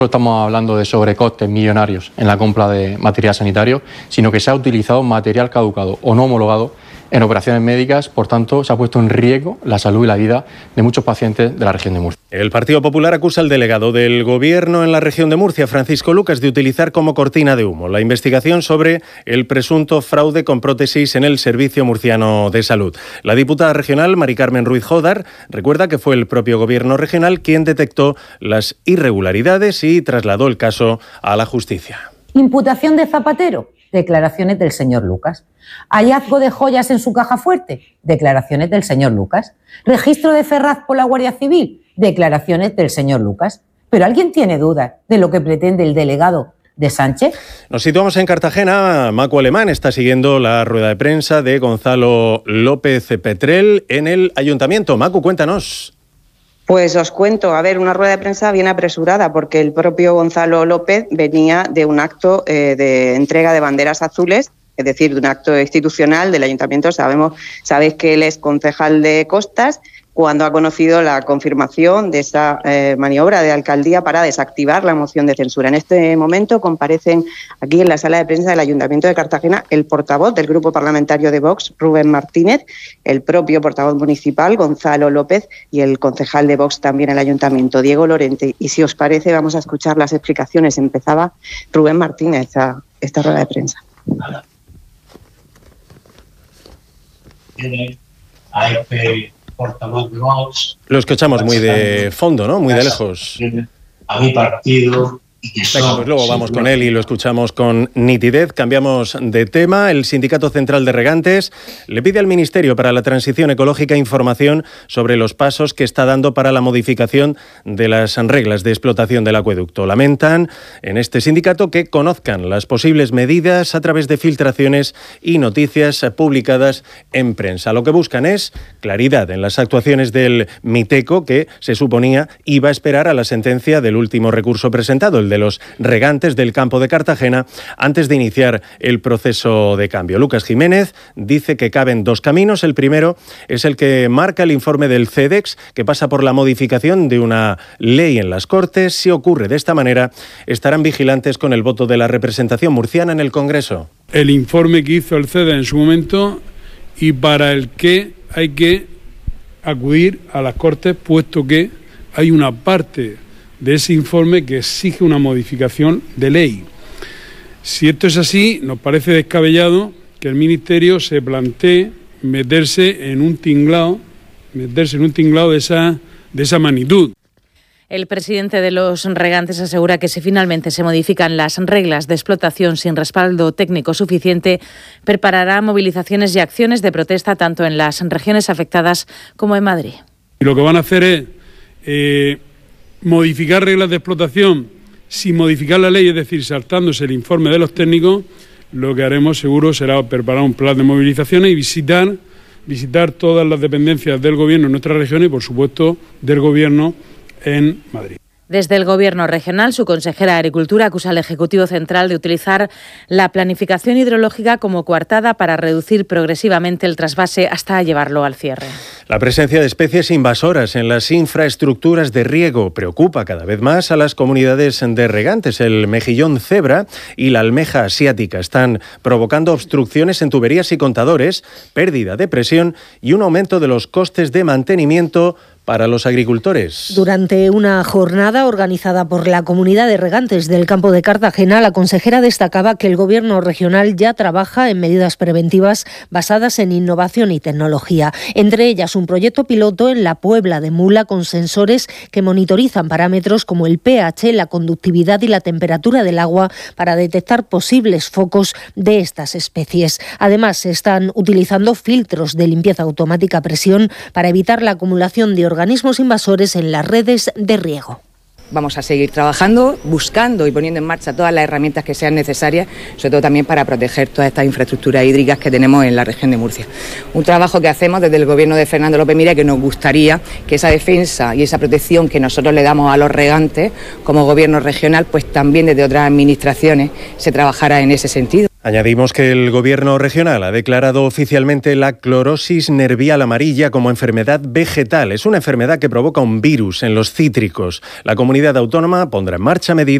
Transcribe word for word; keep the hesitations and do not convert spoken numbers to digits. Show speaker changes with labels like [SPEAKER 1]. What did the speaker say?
[SPEAKER 1] No estamos hablando de sobrecostes millonarios en la compra de material sanitario, sino que se ha utilizado material caducado o no homologado en operaciones médicas. Por tanto, se ha puesto en riesgo la salud y la vida de muchos pacientes de la región de Murcia.
[SPEAKER 2] El Partido Popular acusa al delegado del Gobierno en la región de Murcia, Francisco Lucas, de utilizar como cortina de humo la investigación sobre el presunto fraude con prótesis en el Servicio Murciano de Salud. La diputada regional, Mari Carmen Ruiz Jódar, recuerda que fue el propio Gobierno regional quien detectó las irregularidades y trasladó el caso a la justicia.
[SPEAKER 3] Imputación de Zapatero, declaraciones del señor Lucas. Hallazgo de joyas en su caja fuerte, declaraciones del señor Lucas. Registro de Ferraz por la Guardia Civil, declaraciones del señor Lucas. ¿Pero alguien tiene dudas de lo que pretende el delegado de Sánchez?
[SPEAKER 2] Nos situamos en Cartagena. Macu Alemán está siguiendo la rueda de prensa de Gonzalo López Petrel en el Ayuntamiento. Macu, cuéntanos.
[SPEAKER 4] Pues os cuento, a ver, una rueda de prensa bien apresurada porque el propio Gonzalo López venía de un acto eh, de entrega de banderas azules, es decir, de un acto institucional del Ayuntamiento. Sabemos, sabéis que él es concejal de Costas, cuando ha conocido la confirmación de esa eh, maniobra de alcaldía para desactivar la moción de censura. En este momento comparecen aquí en la sala de prensa del Ayuntamiento de Cartagena el portavoz del Grupo Parlamentario de Vox, Rubén Martínez, el propio portavoz municipal, Gonzalo López, y el concejal de Vox también en el Ayuntamiento, Diego Lorente. Y si os parece, vamos a escuchar las explicaciones. Empezaba Rubén Martínez a esta rueda de prensa.
[SPEAKER 5] A este portavoz de Vox.
[SPEAKER 2] Lo escuchamos muy de fondo, ¿no? Muy de lejos.
[SPEAKER 5] A mi partido.
[SPEAKER 2] Venga, pues luego vamos con él y lo escuchamos con nitidez. Cambiamos de tema. El Sindicato Central de Regantes le pide al Ministerio para la Transición Ecológica información sobre los pasos que está dando para la modificación de las reglas de explotación del acueducto. Lamentan en este sindicato que conozcan las posibles medidas a través de filtraciones y noticias publicadas en prensa. Lo que buscan es claridad en las actuaciones del Miteco, que se suponía iba a esperar a la sentencia del último recurso presentado, el de los regantes del campo de Cartagena, antes de iniciar el proceso de cambio. Lucas Jiménez dice que caben dos caminos. El primero es el que marca el informe del CEDEX, que pasa por la modificación de una ley en las Cortes. Si ocurre de esta manera, estarán vigilantes con el voto de la representación murciana en el Congreso.
[SPEAKER 6] El informe que hizo el CEDEX en su momento y para el que hay que acudir a las Cortes, puesto que hay una parte de ese informe que exige una modificación de ley. Si esto es así, nos parece descabellado que el Ministerio se plantee meterse en un tinglado, meterse en un tinglado de esa, de esa magnitud.
[SPEAKER 7] El presidente de los regantes asegura que si finalmente se modifican las reglas de explotación sin respaldo técnico suficiente, preparará movilizaciones y acciones de protesta tanto en las regiones afectadas como en Madrid.
[SPEAKER 6] Y lo que van a hacer es eh, modificar reglas de explotación sin modificar la ley, es decir, saltándose el informe de los técnicos. Lo que haremos seguro será preparar un plan de movilizaciones y visitar, visitar todas las dependencias del Gobierno en nuestra región y, por supuesto, del Gobierno en Madrid.
[SPEAKER 7] Desde el Gobierno regional, su consejera de Agricultura acusa al Ejecutivo Central de utilizar la planificación hidrológica como coartada para reducir progresivamente el trasvase hasta llevarlo al cierre.
[SPEAKER 2] La presencia de especies invasoras en las infraestructuras de riego preocupa cada vez más a las comunidades de regantes. El mejillón cebra y la almeja asiática están provocando obstrucciones en tuberías y contadores, pérdida de presión y un aumento de los costes de mantenimiento para los agricultores.
[SPEAKER 8] Durante una jornada organizada por la Comunidad de Regantes del Campo de Cartagena, la consejera destacaba que el Gobierno regional ya trabaja en medidas preventivas basadas en innovación y tecnología. Entre ellas, un proyecto piloto en la Puebla de Mula con sensores que monitorizan parámetros como el pH, la conductividad y la temperatura del agua para detectar posibles focos de estas especies. Además, se están utilizando filtros de limpieza automática a presión para evitar la acumulación de organismos invasores en las redes de riego.
[SPEAKER 9] Vamos a seguir trabajando, buscando y poniendo en marcha todas las herramientas que sean necesarias, sobre todo también para proteger todas estas infraestructuras hídricas que tenemos en la región de Murcia. Un trabajo que hacemos desde el Gobierno de Fernando López Miras, que nos gustaría que esa defensa y esa protección que nosotros le damos a los regantes como Gobierno regional, pues también desde otras administraciones se trabajara en ese sentido.
[SPEAKER 2] Añadimos que el Gobierno regional ha declarado oficialmente la clorosis nervial amarilla como enfermedad vegetal. Es una enfermedad que provoca un virus en los cítricos. La comunidad autónoma pondrá en marcha medidas